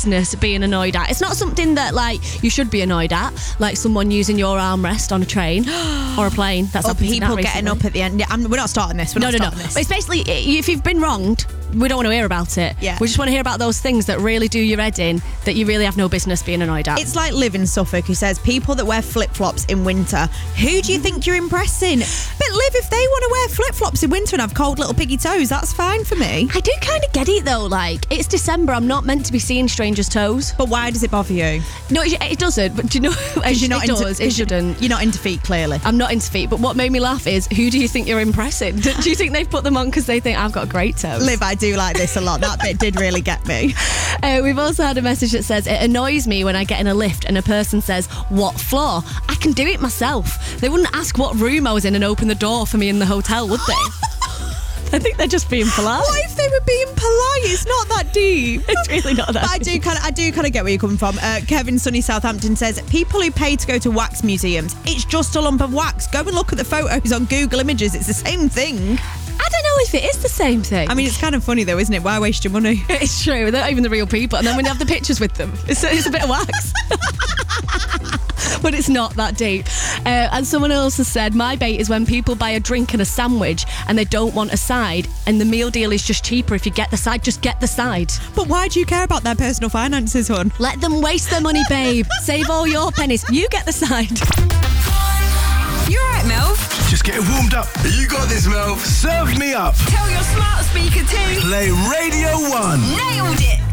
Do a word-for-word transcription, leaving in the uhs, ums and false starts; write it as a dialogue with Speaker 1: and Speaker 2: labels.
Speaker 1: business being annoyed at. It's not something that, like, you should be annoyed at, like someone using your armrest on a train or a plane. That's
Speaker 2: or
Speaker 1: happened to me
Speaker 2: people
Speaker 1: that
Speaker 2: getting
Speaker 1: recently.
Speaker 2: up at the end. Yeah, I'm, we're not starting this. We're
Speaker 1: No,
Speaker 2: not
Speaker 1: no, no.
Speaker 2: starting
Speaker 1: But
Speaker 2: this.
Speaker 1: it's basically, if you've been wronged, we don't want to hear about it.
Speaker 2: Yeah.
Speaker 1: We just want to hear about those things that really do your head in, that you really have no business being annoyed at.
Speaker 2: It's like Liv in Suffolk, who says, people that wear flip-flops in winter, who do you think you're impressing? But Liv, if they want to wear flip-flops in winter and have cold little piggy toes, that's fine for me.
Speaker 1: I do kind of get it though. Like, it's December. I'm not meant to be seeing strangers' toes.
Speaker 2: But why does it bother you?
Speaker 1: No, it, it doesn't. But do you know? It,
Speaker 2: You're not
Speaker 1: it
Speaker 2: into,
Speaker 1: does. It shouldn't.
Speaker 2: You're not into feet, clearly.
Speaker 1: I'm not into feet. But what made me laugh is, who do you think you're impressing? Do, do you think they've put them on because they think I've got great toes?
Speaker 2: Liv, I do like this a lot. That bit did really get me.
Speaker 1: Uh, we've also had a message that says, it annoys me when I get in a lift and a person says, what floor? I can do it myself. They wouldn't ask what room I was in and open the door for me in the hotel, would they? I think they're just being polite.
Speaker 2: What if they were being polite? It's not that deep.
Speaker 1: It's really not that
Speaker 2: But I
Speaker 1: deep.
Speaker 2: do kind of, I do kind of get where you're coming from. Uh, Kevin Sunny Southampton says, people who pay to go to wax museums, it's just a lump of wax. Go and look at the photos on Google Images. It's the same thing.
Speaker 1: I don't know if it is the same thing.
Speaker 2: I mean, it's kind of funny though, isn't it? Why waste your money?
Speaker 1: It's true. They're not even the real people. And then when you have the pictures with them, it's, it's a bit of wax. But it's not that deep. Uh, and someone else has said, my bait is when people buy a drink and a sandwich and they don't want a side, and the meal deal is just cheaper if you get the side. Just get the side.
Speaker 2: But why do you care about their personal finances, hon?
Speaker 1: Let them waste their money, babe. Save all your pennies. You get the side.
Speaker 3: You alright, Melv?
Speaker 4: Just getting warmed up. You got this, Melv. Serve me up.
Speaker 3: Tell your smart speaker to
Speaker 4: Play Radio one.
Speaker 3: Nailed it.